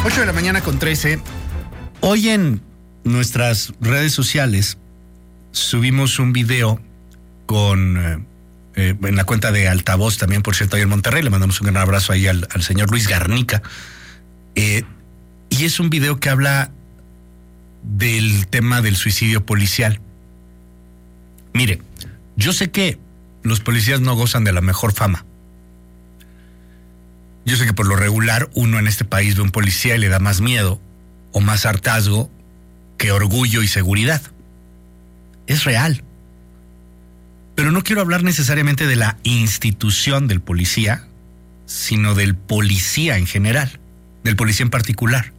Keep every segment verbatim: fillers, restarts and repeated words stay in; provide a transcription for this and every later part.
ocho de la mañana con trece. Hoy en nuestras redes sociales subimos un video con eh, eh, en la cuenta de Altavoz también, por cierto, ahí en Monterrey. Le mandamos un gran abrazo ahí al, al señor Luis Garnica. Eh, y es un video que habla del tema del suicidio policial. Mire, yo sé que los policías no gozan de la mejor fama. Yo sé que por lo regular uno en este país ve a un policía y le da más miedo o más hartazgo que orgullo y seguridad. Es real. Pero no quiero hablar necesariamente de la institución del policía, sino del policía en general, del policía en particular.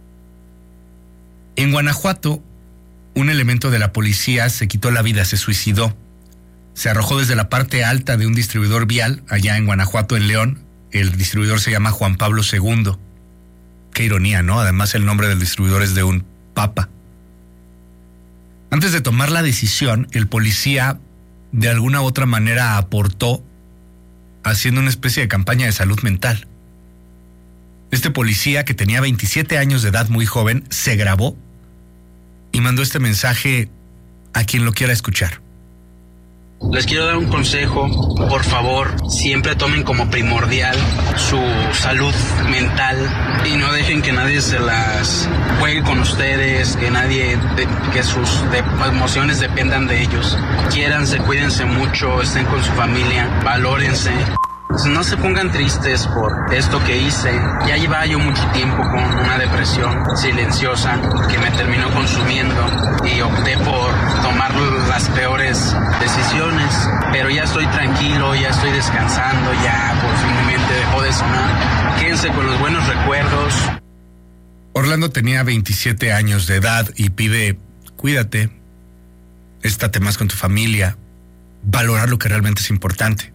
En Guanajuato, un elemento de la policía se quitó la vida, se suicidó. Se arrojó desde la parte alta de un distribuidor vial, allá en Guanajuato, en León. El distribuidor se llama Juan Pablo segundo. Qué ironía, ¿no? Además, el nombre del distribuidor es de un papa. Antes de tomar la decisión, el policía de alguna u otra manera aportó haciendo una especie de campaña de salud mental. Este policía, que tenía veintisiete años de edad, muy joven, se grabó y mandó este mensaje a quien lo quiera escuchar. Les quiero dar un consejo, por favor, siempre tomen como primordial su salud mental y no dejen que nadie se las juegue con ustedes, que nadie, de, que sus de, emociones dependan de ellos. Quiéranse, cuídense mucho, estén con su familia, valórense. No se pongan tristes por esto que hice. Ya llevaba yo mucho tiempo con una depresión silenciosa que me terminó consumiendo y opté por tomar las peores decisiones. Pero ya estoy tranquilo, ya estoy descansando, ya por fin mi mente dejó de sonar. Quédense con los buenos recuerdos. Orlando tenía veintisiete años de edad y pide, cuídate, estate más con tu familia, valorar lo que realmente es importante.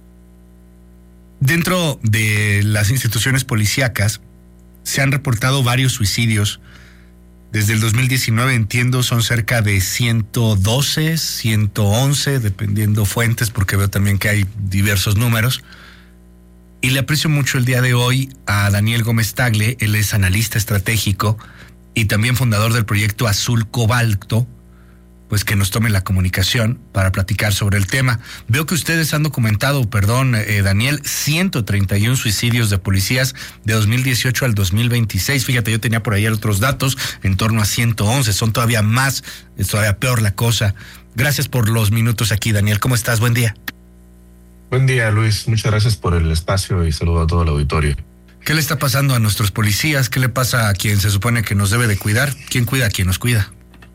Dentro de las instituciones policíacas se han reportado varios suicidios. Desde el dos mil diecinueve, entiendo, son cerca de ciento doce, ciento once, dependiendo fuentes, porque veo también que hay diversos números. Y le aprecio mucho el día de hoy a Daniel Gómez Tagle. Él es analista estratégico y también fundador del proyecto Azul Cobalto, pues que nos tome la comunicación para platicar sobre el tema. Veo que ustedes han documentado, perdón, eh, Daniel, ciento treinta y uno suicidios de policías de dos mil dieciocho al dos mil veintiséis. Fíjate, yo tenía por ahí otros datos, en torno a ciento once, son todavía más, es todavía peor la cosa. Gracias por los minutos aquí, Daniel. ¿Cómo estás? Buen día. Buen día, Luis. Muchas gracias por el espacio y saludo a todo el auditorio. ¿Qué le está pasando a nuestros policías? ¿Qué le pasa a quien se supone que nos debe de cuidar? ¿Quién cuida a quien nos cuida?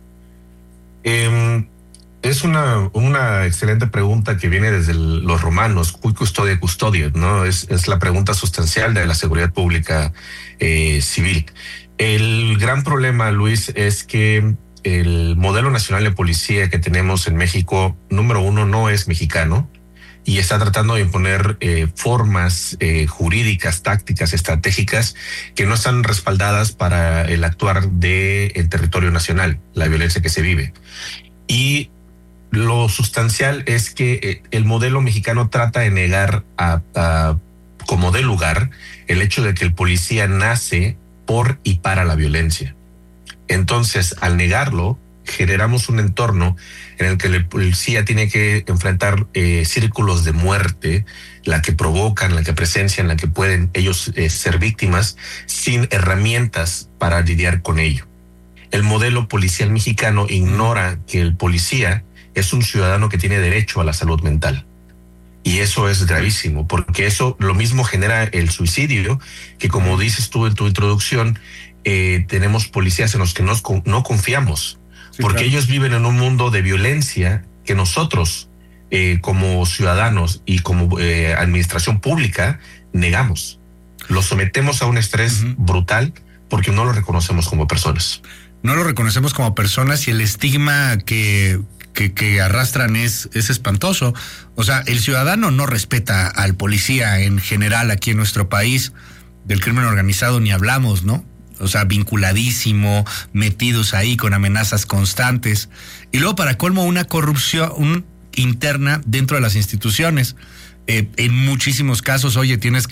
Eh, es una, una excelente pregunta que viene desde el, los romanos, cui custodia custodia, ¿no? Es, es la pregunta sustancial de la seguridad pública eh, civil. El gran problema, Luis, es que el modelo nacional de policía que tenemos en México, número uno, no es mexicano y está tratando de imponer eh, formas eh, jurídicas, tácticas, estratégicas que no están respaldadas para el actuar del territorio nacional, la violencia que se vive. Y lo sustancial es que el modelo mexicano trata de negar a, a, como de lugar el hecho de que el policía nace por y para la violencia. Entonces, al negarlo, generamos un entorno en el que el policía tiene que enfrentar eh, círculos de muerte, la que provocan, la que presencian, la que pueden ellos eh, ser víctimas, sin herramientas para lidiar con ello. El modelo policial mexicano ignora que el policía es un ciudadano que tiene derecho a la salud mental. Y eso es gravísimo, porque eso lo mismo genera el suicidio, que como dices tú en tu introducción, eh, tenemos policías en los que nos, no confiamos. Sí, porque claro. Ellos viven en un mundo de violencia que nosotros, eh, como ciudadanos y como eh, administración pública, negamos. Los sometemos a un estrés uh-huh. brutal porque no lo reconocemos como personas. No lo reconocemos como personas y el estigma que, que, que arrastran es, es espantoso. O sea, el ciudadano no respeta al policía en general aquí en nuestro país. Del crimen organizado ni hablamos, ¿no? O sea, vinculadísimo, metidos ahí con amenazas constantes. Y luego, para colmo, una corrupción un, interna dentro de las instituciones. Eh, en muchísimos casos, oye, tienes que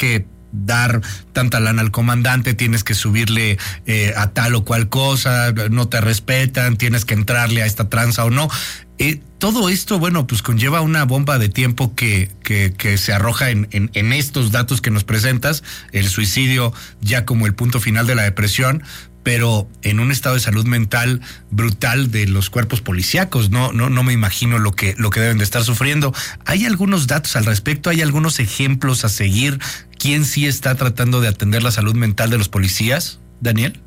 dar tanta lana al comandante, tienes que subirle eh, a tal o cual cosa, no te respetan, tienes que entrarle a esta tranza o no. Eh, todo esto, bueno, pues conlleva una bomba de tiempo que, que, que se arroja en, en, en estos datos que nos presentas, el suicidio ya como el punto final de la depresión, pero en un estado de salud mental brutal de los cuerpos policíacos. No, no, no me imagino lo que, lo que deben de estar sufriendo. ¿Hay algunos datos al respecto? ¿Hay algunos ejemplos a seguir? ¿Quién sí está tratando de atender la salud mental de los policías, Daniel?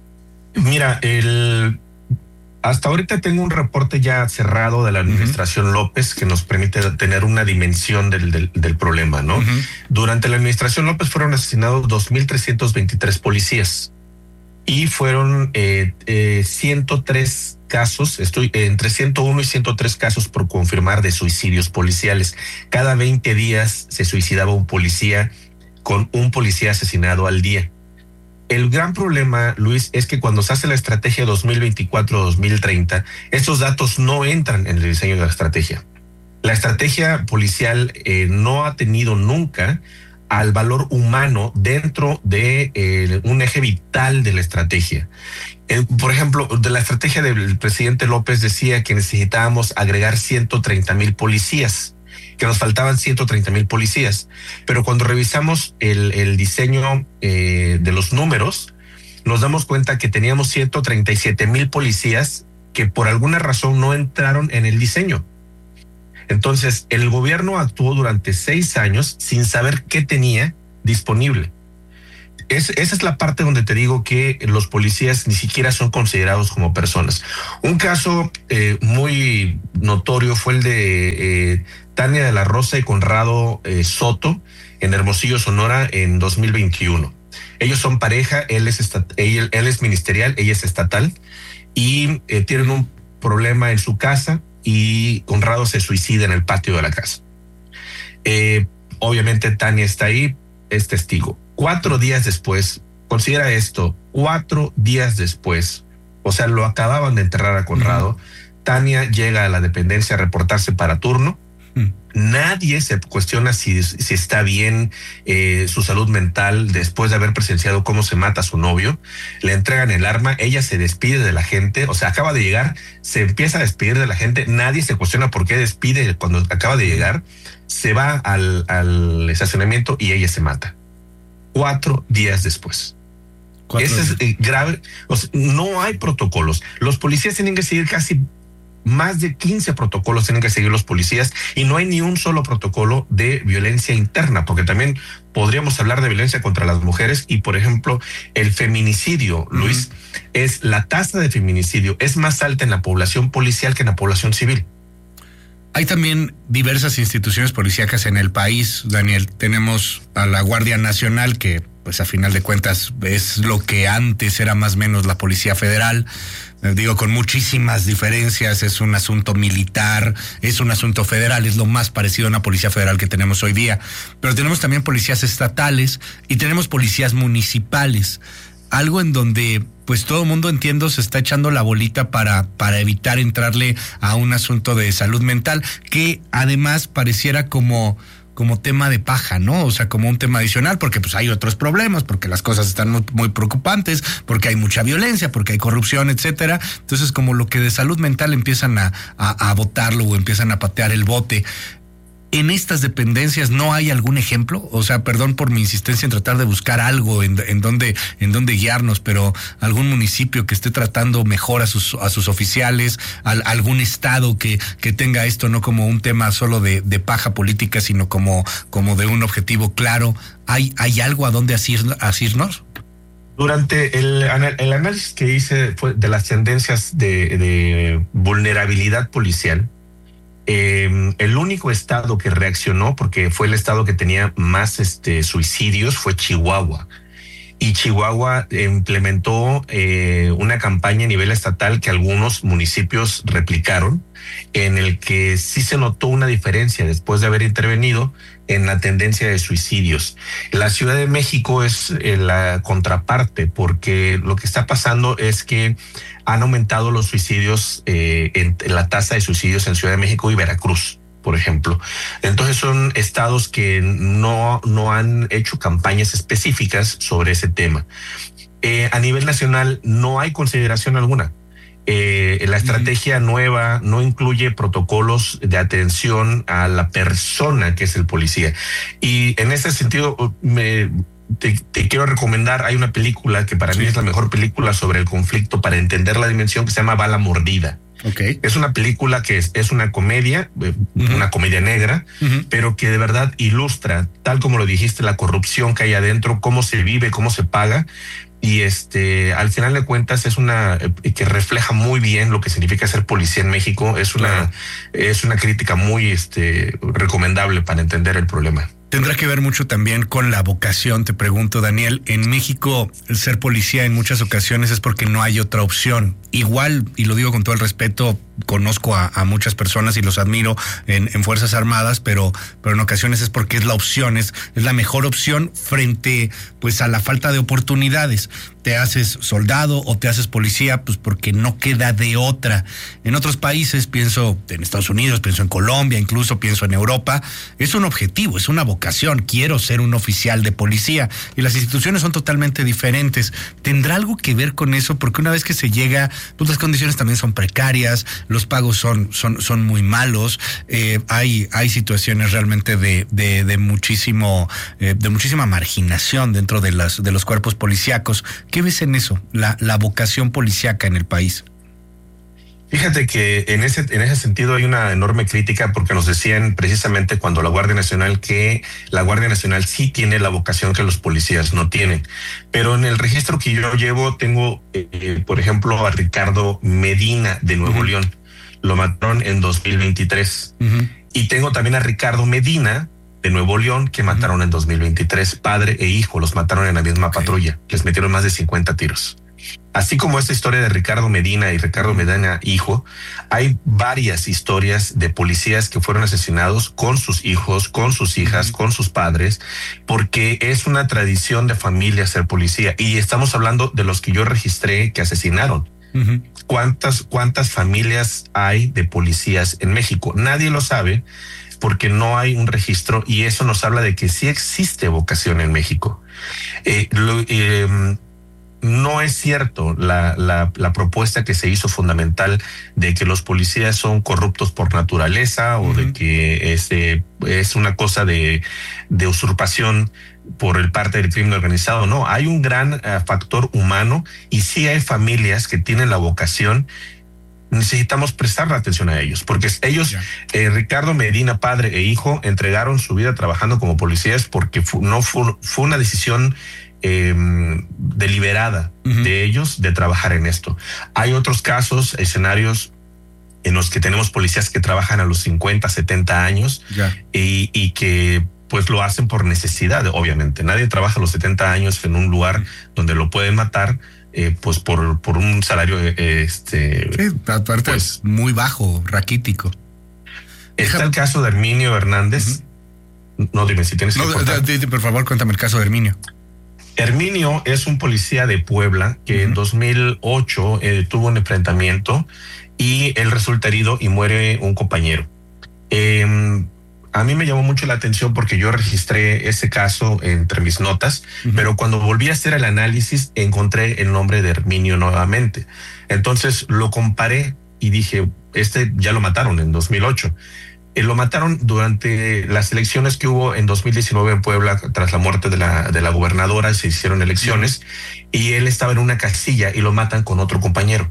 Mira, el... hasta ahorita tengo un reporte ya cerrado de la administración uh-huh. López que nos permite tener una dimensión del, del, del problema, ¿no? Uh-huh. Durante la administración López fueron asesinados dos mil trescientos veintitrés policías y fueron eh, eh, ciento tres casos, estoy eh, entre ciento uno y ciento tres casos por confirmar de suicidios policiales. Cada veinte días se suicidaba un policía, con un policía asesinado al día. El gran problema, Luis, es que cuando se hace la estrategia dos mil veinticuatro a dos mil treinta, estos datos no entran en el diseño de la estrategia. La estrategia policial eh, no ha tenido nunca al valor humano dentro de eh, un eje vital de la estrategia. Eh, por ejemplo, de la estrategia del presidente López decía que necesitábamos agregar ciento treinta mil policías, que nos faltaban ciento treinta mil policías. Pero cuando revisamos el, el diseño eh, de los números, nos damos cuenta que teníamos ciento treinta y siete mil policías que por alguna razón no entraron en el diseño. Entonces, el gobierno actuó durante seis años sin saber qué tenía disponible. Es, esa es la parte donde te digo que los policías ni siquiera son considerados como personas. Un caso eh, muy notorio fue el de eh, Tania de la Rosa y Conrado eh, Soto en Hermosillo, Sonora, en dos mil veintiuno. Ellos son pareja, él es, estat- él, él es ministerial, ella es estatal, y eh, tienen un problema en su casa y Conrado se suicida en el patio de la casa. Eh, obviamente Tania está ahí, es testigo. Cuatro días después, considera esto, cuatro días después, o sea, lo acababan de enterrar a Conrado, uh-huh. Tania llega a la dependencia a reportarse para turno. Uh-huh. Nadie se cuestiona si, si está bien eh, su salud mental después de haber presenciado cómo se mata a su novio. Le entregan el arma, ella se despide de la gente, o sea, acaba de llegar, se empieza a despedir de la gente, nadie se cuestiona por qué despide cuando acaba de llegar, se va al, al estacionamiento y ella se mata. Cuatro días después. Cuatro Eso días. es eh, grave. O sea, no hay protocolos. Los policías tienen que seguir casi más de quince protocolos, tienen que seguir los policías, y no hay ni un solo protocolo de violencia interna, porque también podríamos hablar de violencia contra las mujeres y, por ejemplo, el feminicidio, uh-huh. Luis, es la tasa de feminicidio es más alta en la población policial que en la población civil. Hay también diversas instituciones policíacas en el país, Daniel. Tenemos a la Guardia Nacional, que pues a final de cuentas es lo que antes era más o menos la Policía Federal. Digo, con muchísimas diferencias, es un asunto militar, es un asunto federal, es lo más parecido a una policía federal que tenemos hoy día. Pero tenemos también policías estatales y tenemos policías municipales. Algo en donde pues todo el mundo, entiendo, se está echando la bolita para, para evitar entrarle a un asunto de salud mental, que además pareciera como, como tema de paja, ¿no? O sea, como un tema adicional, porque pues hay otros problemas, porque las cosas están muy, muy preocupantes, porque hay mucha violencia, porque hay corrupción, etcétera. Entonces, como lo que de salud mental empiezan a, a, a botarlo o empiezan a patear el bote. ¿En estas dependencias no hay algún ejemplo? O sea, perdón por mi insistencia en tratar de buscar algo en, en donde en donde guiarnos, pero algún municipio que esté tratando mejor a sus a sus oficiales, al, algún estado que, que tenga esto no como un tema solo de, de paja política, sino como, como de un objetivo claro. ¿Hay, hay algo a dónde asirnos? Durante el, el análisis que hice fue de las tendencias de, de vulnerabilidad policial, Eh, el único estado que reaccionó, porque fue el estado que tenía más este, suicidios, fue Chihuahua. Y Chihuahua implementó eh, una campaña a nivel estatal que algunos municipios replicaron, en el que sí se notó una diferencia después de haber intervenido en la tendencia de suicidios. La Ciudad de México es eh, la contraparte, porque lo que está pasando es que han aumentado los suicidios, eh, en, en la tasa de suicidios en Ciudad de México y Veracruz, por ejemplo. Entonces son estados que no, no han hecho campañas específicas sobre ese tema. Eh, a nivel nacional no hay consideración alguna. Eh, la estrategia nueva no incluye protocolos de atención a la persona que es el policía. Y en ese sentido, me, te, te quiero recomendar, hay una película que para sí. mí es la mejor película sobre el conflicto para entender la dimensión, que se llama Bala Mordida. Okay. Es una película que es, es una comedia, uh-huh. una comedia negra, uh-huh. pero que de verdad ilustra, tal como lo dijiste, la corrupción que hay adentro, cómo se vive, cómo se paga. Y este, al final de cuentas es una eh, que refleja muy bien lo que significa ser policía en México. Es una, claro. es una crítica muy este, recomendable para entender el problema. Tendrá que ver mucho también con la vocación, te pregunto, Daniel. En México, el ser policía en muchas ocasiones es porque no hay otra opción. Igual, y lo digo con todo el respeto, conozco a, a muchas personas y los admiro en, en Fuerzas Armadas, pero, pero en ocasiones es porque es la opción, es, es la mejor opción frente pues a la falta de oportunidades. Te haces soldado o te haces policía, pues porque no queda de otra. En otros países, pienso en Estados Unidos, pienso en Colombia, incluso pienso en Europa, es un objetivo, es una vocación. Quiero ser un oficial de policía y las instituciones son totalmente diferentes. ¿Tendrá algo que ver con eso? Porque una vez que se llega, pues las condiciones también son precarias, los pagos son, son, son muy malos, eh, hay, hay situaciones realmente de, de, de muchísimo, eh, de muchísima marginación dentro de las, de los cuerpos policíacos. ¿Qué ves en eso, la, la vocación policíaca en el país? Fíjate que en ese, en ese sentido hay una enorme crítica porque nos decían precisamente cuando la Guardia Nacional que la Guardia Nacional sí tiene la vocación que los policías no tienen. Pero en el registro que yo llevo tengo, eh, por ejemplo, a Ricardo Medina de Nuevo uh-huh. León. Lo mataron en dos mil veintitrés. Uh-huh. Y tengo también a Ricardo Medina de Nuevo León que mataron uh-huh. en dos mil veintitrés. Padre e hijo los mataron en la misma okay. patrulla. Les metieron más de cincuenta tiros. Así como esta historia de Ricardo Medina y Ricardo Medina hijo, hay varias historias de policías que fueron asesinados con sus hijos, con sus hijas, con sus padres, porque es una tradición de familia ser policía. Y estamos hablando de los que yo registré que asesinaron. Uh-huh. ¿Cuántas, cuántas familias hay de policías en México? Nadie lo sabe porque no hay un registro y eso nos habla de que sí existe vocación en México. Eh, lo, eh, No es cierto la, la, la propuesta que se hizo fundamental de que los policías son corruptos por naturaleza o uh-huh. de que este, es una cosa de, de usurpación por el parte del crimen organizado. No, hay un gran uh, factor humano y sí hay familias que tienen la vocación. Necesitamos prestar atención a ellos, porque ellos, yeah. eh, Ricardo Medina, padre e hijo, entregaron su vida trabajando como policías porque fu- no fue, fue una decisión Eh, deliberada uh-huh. de ellos de trabajar en esto. Hay otros casos, escenarios en los que tenemos policías que trabajan a los cincuenta, setenta años yeah. y, y que pues lo hacen por necesidad, obviamente. Nadie trabaja a los setenta años en un lugar uh-huh. donde lo pueden matar eh, pues por, por un salario eh, este sí, aparte pues, muy bajo, raquítico. Está el caso de Herminio Hernández. Uh-huh. No, dime si tienes no, que de, por favor, cuéntame el caso de Herminio. Herminio es un policía de Puebla que uh-huh. en dos mil ocho eh, tuvo un enfrentamiento y él resulta herido y muere un compañero. Eh, a mí me llamó mucho la atención porque yo registré ese caso entre mis notas, uh-huh. pero cuando volví a hacer el análisis encontré el nombre de Herminio nuevamente. Entonces lo comparé y dije, este ya lo mataron en dos mil ocho. Lo mataron durante las elecciones que hubo en dos mil diecinueve en Puebla, tras la muerte de la, de la gobernadora, se hicieron elecciones uh-huh. y él estaba en una casilla y lo matan con otro compañero.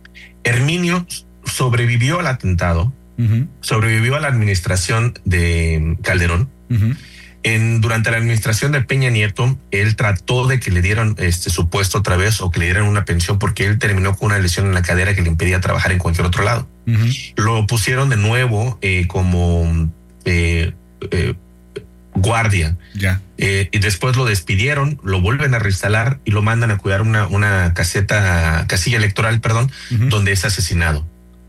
Herminio sobrevivió al atentado, uh-huh. sobrevivió a la administración de Calderón. Uh-huh. En, durante la administración de Peña Nieto, él trató de que le dieran este, su puesto otra vez o que le dieran una pensión porque él terminó con una lesión en la cadera que le impedía trabajar en cualquier otro lado. Uh-huh. Lo pusieron de nuevo eh, como eh, eh, guardia. Yeah. Eh, y después lo despidieron, lo vuelven a reinstalar y lo mandan a cuidar una, una caseta, casilla electoral, perdón, uh-huh. donde es asesinado.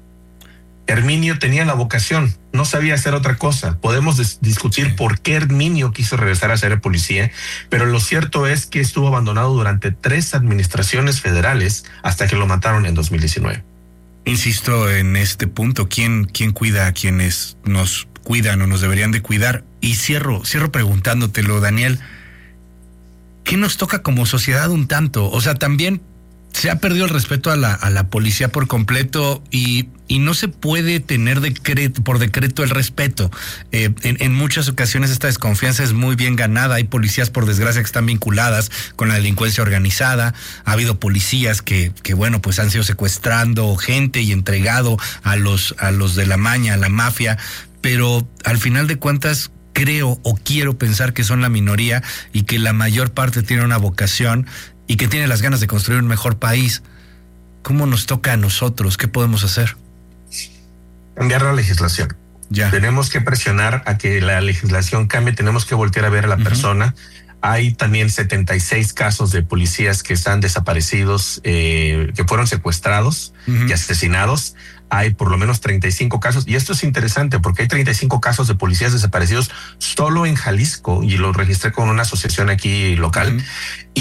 Herminio tenía la vocación, no sabía hacer otra cosa. Podemos des- discutir sí. por qué Herminio quiso regresar a ser policía, pero lo cierto es que estuvo abandonado durante tres administraciones federales hasta que lo mataron en dos mil diecinueve. Insisto en este punto, ¿quién, quién cuida a quienes nos cuidan o nos deberían de cuidar. Y cierro, cierro preguntándotelo, Daniel, ¿qué nos toca como sociedad un tanto? O sea, también se ha perdido el respeto a la, a la policía por completo y, y no se puede tener decreto, por decreto el respeto. Eh, en, en muchas ocasiones esta desconfianza es muy bien ganada. Hay policías, por desgracia, que están vinculadas con la delincuencia organizada. Ha habido policías que, que bueno, pues han sido secuestrando gente y entregado a los, a los de la maña, a la mafia. Pero al final de cuentas, creo o quiero pensar que son la minoría y que la mayor parte tiene una vocación y que tiene las ganas de construir un mejor país. ¿Cómo nos toca a nosotros? ¿Qué podemos hacer? Cambiar la legislación. Ya. Tenemos que presionar a que la legislación cambie, tenemos que voltear a ver a la uh-huh. persona. Hay también setenta y seis casos de policías que están desaparecidos, eh, que fueron secuestrados uh-huh. y asesinados. Hay por lo menos treinta y cinco casos, y esto es interesante porque hay treinta y cinco casos de policías desaparecidos solo en Jalisco, y lo registré con una asociación aquí local. Uh-huh.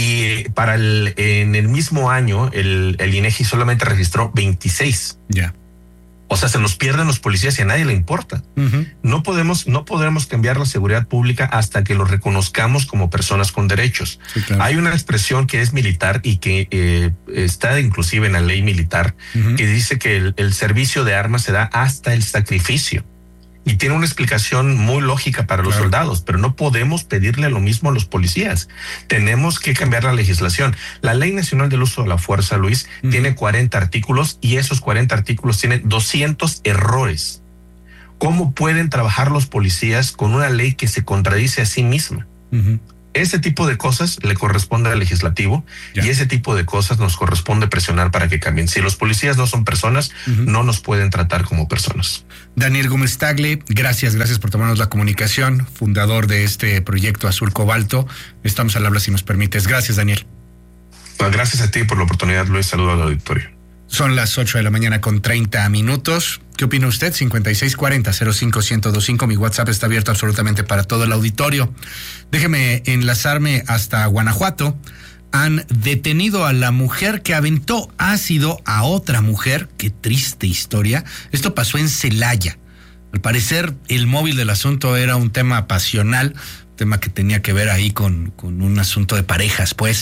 Y para el, en el mismo año, el, el INEGI solamente registró veintiséis. Ya. Yeah. O sea, se nos pierden los policías y a nadie le importa. Uh-huh. No podemos, no podremos cambiar la seguridad pública hasta que los reconozcamos como personas con derechos. Sí, claro. Hay una expresión que es militar y que eh, está inclusive en la ley militar, uh-huh. que dice que el, el servicio de armas se da hasta el sacrificio. Y tiene una explicación muy lógica para los claro. soldados, pero no podemos pedirle lo mismo a los policías. Tenemos que cambiar la legislación. La Ley Nacional del Uso de la Fuerza, Luis, uh-huh. tiene cuarenta artículos y esos cuarenta artículos tienen doscientos errores. ¿Cómo pueden trabajar los policías con una ley que se contradice a sí misma? Uh-huh. Ese tipo de cosas le corresponde al legislativo ya. y ese tipo de cosas nos corresponde presionar para que cambien. Si los policías no son personas, uh-huh. no nos pueden tratar como personas. Daniel Gómez Tagle, gracias, gracias por tomarnos la comunicación, fundador de este proyecto Azul Cobalto. Estamos al habla si nos permites. Gracias, Daniel. Pues gracias a ti por la oportunidad, Luis. Saludo al auditorio. Son las ocho de la mañana con treinta minutos. ¿Qué opina usted? cincuenta y seis cuarenta cero cinco ciento veinticinco. Mi WhatsApp está abierto absolutamente para todo el auditorio. Déjeme enlazarme hasta Guanajuato. Han detenido a la mujer que aventó ácido a otra mujer. Qué triste historia. Esto pasó en Celaya. Al parecer, el móvil del asunto era un tema pasional, un tema que tenía que ver ahí con, con un asunto de parejas, pues.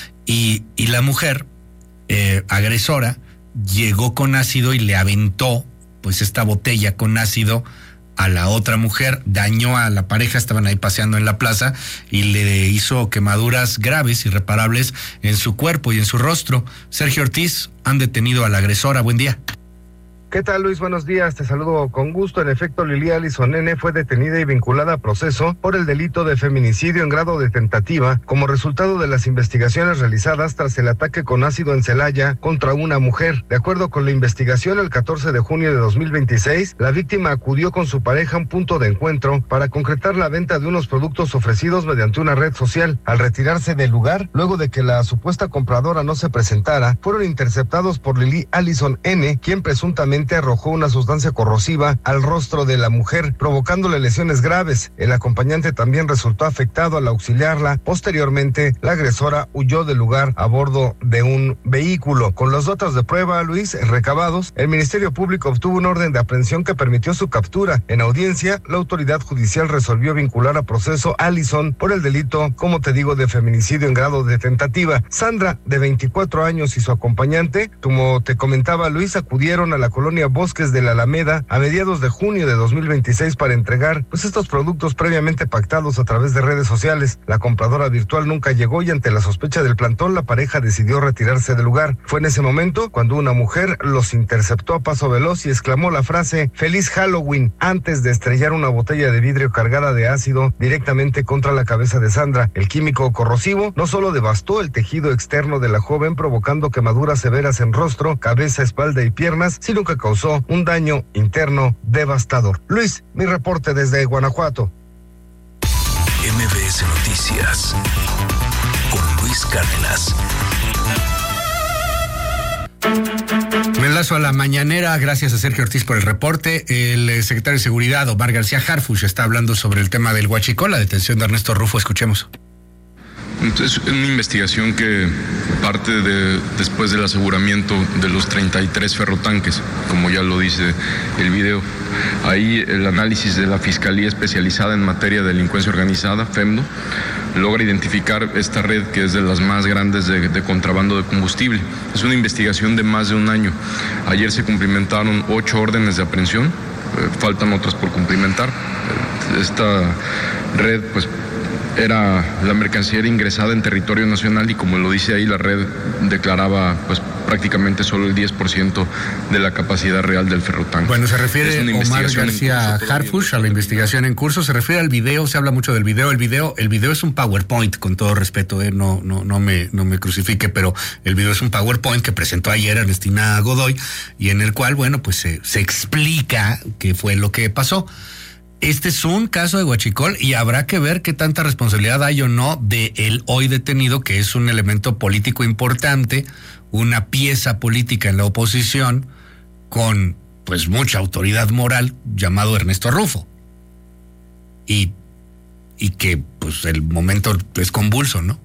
Y, y la mujer, eh, agresora, llegó con ácido y le aventó pues esta botella con ácido a la otra mujer, dañó a la pareja, estaban ahí paseando en la plaza y le hizo quemaduras graves, irreparables en su cuerpo y en su rostro. Sergio Ortiz, han detenido a la agresora. Buen día. ¿Qué tal, Luis? Buenos días, te saludo con gusto. En efecto, Lili Alison N. fue detenida y vinculada a proceso por el delito de feminicidio en grado de tentativa como resultado de las investigaciones realizadas tras el ataque con ácido en Celaya contra una mujer. De acuerdo con la investigación, el catorce de junio de dos mil veintiséis, la víctima acudió con su pareja a un punto de encuentro para concretar la venta de unos productos ofrecidos mediante una red social. Al retirarse del lugar, luego de que la supuesta compradora no se presentara, fueron interceptados por Lili Alison N., quien presuntamente arrojó una sustancia corrosiva al rostro de la mujer, provocándole lesiones graves. El acompañante también resultó afectado al auxiliarla. Posteriormente, la agresora huyó del lugar a bordo de un vehículo. Con los datos de prueba, Luis, recabados, el Ministerio Público obtuvo un orden de aprehensión que permitió su captura. En audiencia, la autoridad judicial resolvió vincular a proceso a Alison por el delito, como te digo, de feminicidio en grado de tentativa. Sandra, de veinticuatro años, y su acompañante, como te comentaba, Luis, acudieron a la colonia Bosques de la Alameda a mediados de junio de dos mil veintiséis para entregar pues estos productos previamente pactados a través de redes sociales. La compradora virtual nunca llegó y ante la sospecha del plantón, la pareja decidió retirarse del lugar. Fue en ese momento cuando una mujer los interceptó a paso veloz y exclamó la frase "Feliz Halloween" antes de estrellar una botella de vidrio cargada de ácido directamente contra la cabeza de Sandra. El químico corrosivo no solo devastó el tejido externo de la joven, provocando quemaduras severas en rostro, cabeza, espalda y piernas, sino que causó un daño interno devastador. Luis, mi reporte desde Guanajuato. M B S Noticias con Luis Cárdenas. Me enlazo a la mañanera, gracias a Sergio Ortiz por el reporte. El secretario de Seguridad, Omar García Harfuch, está hablando sobre el tema del huachicol, la detención de Ernesto Rufo. Escuchemos. Es una investigación que parte de, después del aseguramiento de los treinta y tres ferrotanques, como ya lo dice el video. Ahí el análisis de la Fiscalía Especializada en Materia de Delincuencia Organizada, FEMDO, logra identificar esta red que es de las más grandes de, de contrabando de combustible. Es una investigación de más de un año. Ayer se cumplimentaron ocho órdenes de aprehensión, eh, faltan otras por cumplimentar. Esta red, pues, era la mercancía era ingresada en territorio nacional y, como lo dice ahí, la red declaraba pues prácticamente solo el diez por ciento de la capacidad real del ferrotanque. Bueno, se refiere Omar García Harfuch a la investigación en curso, se refiere al video, se habla mucho del video, el video, el video es un PowerPoint, con todo respeto, eh, no, no, no me, no me crucifique, pero el video es un PowerPoint que presentó ayer Ernestina Godoy y en el cual, bueno, pues se, se explica qué fue lo que pasó. Este es un caso de huachicol y habrá que ver qué tanta responsabilidad hay o no de el hoy detenido, que es un elemento político importante, una pieza política en la oposición con pues mucha autoridad moral, llamado Ernesto Rufo. Y, y que pues el momento es convulso, ¿no?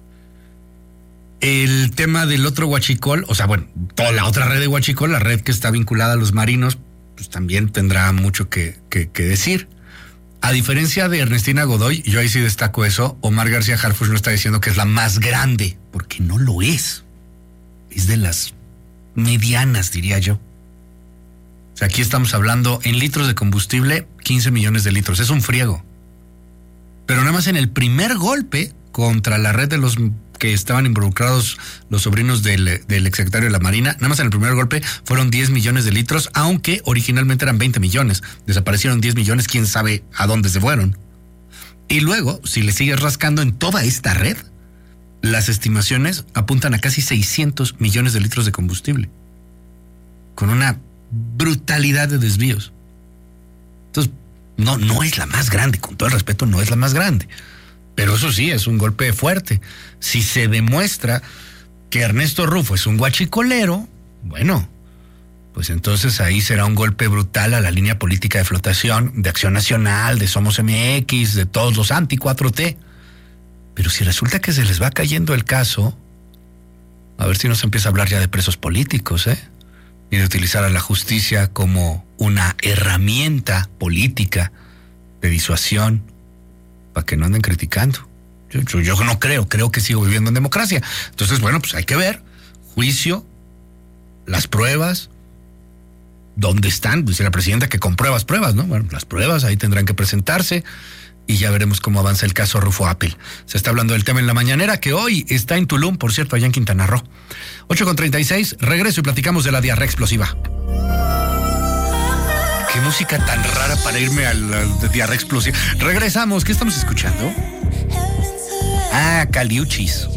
El tema del otro huachicol, o sea, bueno, toda la otra red de huachicol, la red que está vinculada a los marinos, pues también tendrá mucho que, que, que decir. A diferencia de Ernestina Godoy, yo ahí sí destaco eso, Omar García Harfuch no está diciendo que es la más grande, porque no lo es. Es de las medianas, diría yo. O sea, aquí estamos hablando en litros de combustible, quince millones de litros. Es un friego. Pero nada más en el primer golpe contra la red de los que estaban involucrados los sobrinos del, del exsecretario de la Marina, nada más en el primer golpe fueron diez millones de litros, aunque originalmente eran veinte millones. Desaparecieron diez millones, quién sabe a dónde se fueron. Y luego, si le sigues rascando en toda esta red, las estimaciones apuntan a casi seiscientos millones de litros de combustible, con una brutalidad de desvíos. Entonces, no, no es la más grande, con todo el respeto, no es la más grande. Pero eso sí, es un golpe fuerte. Si se demuestra que Ernesto Rufo es un guachicolero, bueno, pues entonces ahí será un golpe brutal a la línea política de flotación, de Acción Nacional, de Somos M X, de todos los anti cuatro T. Pero si resulta que se les va cayendo el caso, a ver si nos empieza a hablar ya de presos políticos, ¿eh? Y de utilizar a la justicia como una herramienta política de disuasión, para que no anden criticando. Yo, yo, yo no creo, creo que sigo viviendo en democracia. Entonces, bueno, pues hay que ver, juicio, las pruebas, dónde están, dice la presidenta que con pruebas, pruebas, ¿no? Bueno, las pruebas ahí tendrán que presentarse y ya veremos cómo avanza el caso Rufo Apple. Se está hablando del tema en la mañanera, que hoy está en Tulum, por cierto, allá en Quintana Roo. ocho con treinta y seis, regreso y platicamos de la diarrea explosiva. Qué música tan rara para irme al, al diarrea explosiva. Regresamos, ¿qué estamos escuchando? Ah, Caliuchis.